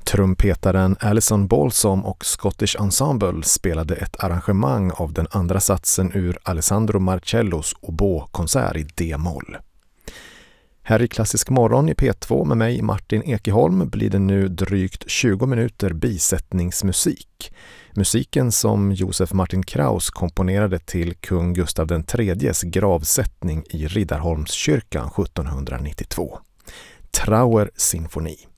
Trumpetaren Alison Balsom och Scottish Ensemble spelade ett arrangemang av den andra satsen ur Alessandro Marcellos oboe-konsert i D-moll. Här i Klassisk morgon i P2 med mig Martin Ekeholm blir det nu drygt 20 minuter bisättningsmusik. Musiken som Josef Martin Kraus komponerade till kung Gustav III:s gravsättning i Riddarholmskyrkan 1792. Trauer-symfoni.